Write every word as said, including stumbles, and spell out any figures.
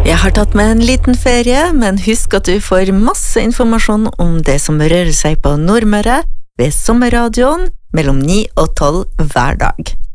Jeg har tatt med en liten ferie, men husk at du får masse informasjon om det som rører seg på Nordmøre ved Sommerradioen mellom ni og tolv hver dag.